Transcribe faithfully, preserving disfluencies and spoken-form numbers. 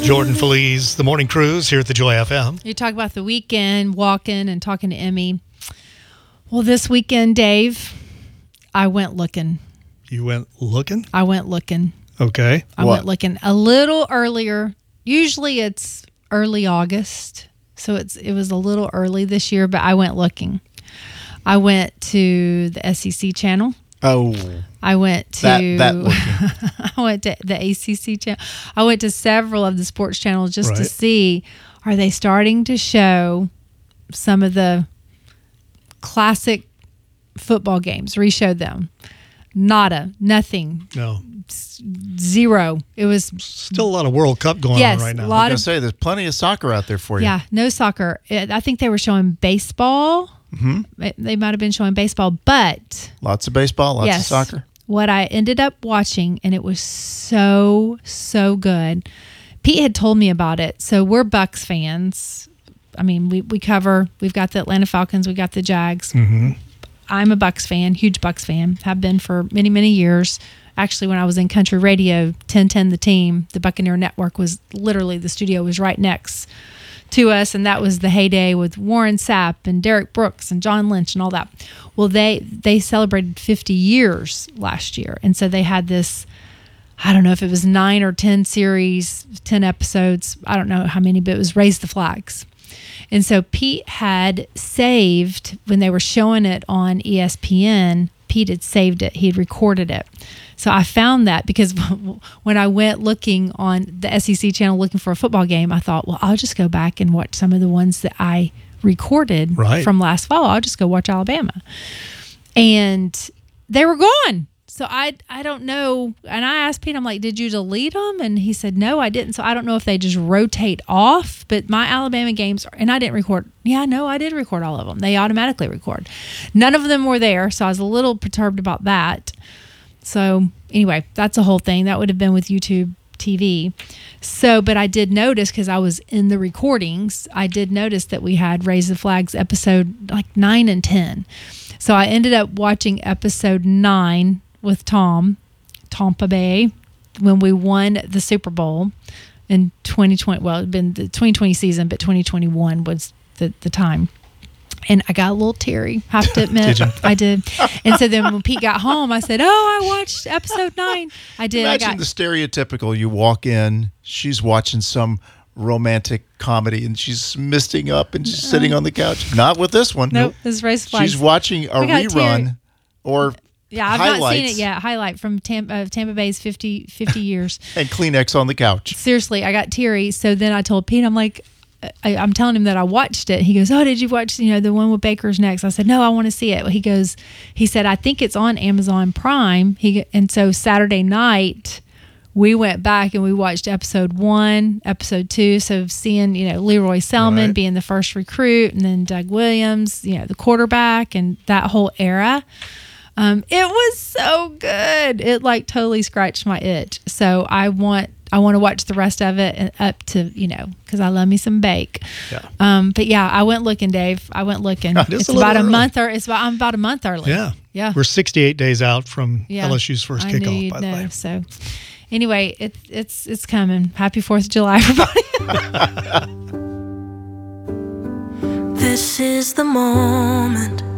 Jordan Feliz, the Morning Cruise here at the Joy F M. You talk about the weekend, walking and talking to Emmy. Well, this weekend, Dave, I went looking. You went looking? I went looking. Okay. I What? went looking a little earlier. Usually it's early August, so it's it was a little early this year, but I went looking. I went to the S E C channel. Oh, I went to that, that looking. I went to the A C C channel. I went to several of the sports channels just Right. to see, are they starting to show some of the classic football games, re-showed them. Nada, nothing, No. zero. It was Still a lot of World Cup going Yes, on right now. a I lot was of gonna say there's plenty of soccer out there for you. yeah, no soccer. It, I think they were showing baseball. Mm-hmm. It- They might have been showing baseball, but Lots of baseball, lots yes, of soccer. what I ended up watching, and it was so so good. Pete had told me about it, so we're Bucks fans. I mean, we we cover. We've got the Atlanta Falcons. We got the Jags. Mm-hmm. I'm a Bucks fan, huge Bucks fan. Have been for many, many years. Actually, when I was in country radio, ten ten The Team, the Buccaneer Network was literally, the studio was right next to us, and that was the heyday with Warren Sapp and Derek Brooks and John Lynch and all that. Well, they they celebrated fifty years last year, and so they had this, I don't know if it was nine or ten series, ten episodes, I don't know how many, but it was Raise the Flags. And so Pete had saved, when they were showing it on E S P N, Pete had saved it. He had recorded it. So I found that because when I went looking on the S E C channel looking for a football game, I thought, well, I'll just go back and watch some of the ones that I recorded Right. from last fall. I'll just go watch Alabama. And they were gone. So I I don't know. And I asked Pete, I'm like, did you delete them? And he said, no, I didn't. So I don't know if they just rotate off. But my Alabama games, and I didn't record. Yeah, no, I did record all of them. They automatically record. None of them were there. So I was a little perturbed about that. So anyway, that's a whole thing. That would have been with YouTube T V. So, but I did notice, because I was in the recordings, I did notice that we had Raise the Flags episode like nine and ten. So I ended up watching episode nine with Tom, Tampa Bay, when we won the Super Bowl in twenty twenty. Well, it had been the twenty twenty season, but twenty twenty-one was the, the time. And I got a little teary, have to admit. Did you? I did. And so then when Pete got home, I said, oh, I watched episode nine. I did. Imagine I got, the stereotypical, you walk in, she's watching some romantic comedy and she's misting up and she's sitting on the couch. Not with this one. Nope, this is Raise the Flags. She's watching a I got rerun teary. or Yeah, I've highlights not seen it yet. Highlight from Tampa, uh, Tampa Bay's fifty, fifty years. and Kleenex on the couch. Seriously, I got teary. So then I told Pete, I'm like, I, I'm telling him that I watched it. He goes, oh, did you watch, you know, the one with Baker's Next? I said, no, I want to see it. He goes, he said, I think it's on Amazon Prime. He And so Saturday night, we went back and we watched episode one, episode two. So seeing, you know, Leroy Selman Right. being the first recruit, and then Doug Williams, you know, the quarterback, and that whole era. Um, it was so good. It like totally scratched my itch. So I want I want to watch the rest of it and up to, you know, because I love me some bake. Yeah. Um, but yeah, I went looking, Dave. I went looking. Just It's a little about a early. month or it's about I'm about a month early. Yeah. Yeah. We're sixty-eight days out from Yeah. L S U's first I knew kickoff, you'd by the know. way. So anyway, it, it's it's coming. Happy Fourth of July, everybody. This is the moment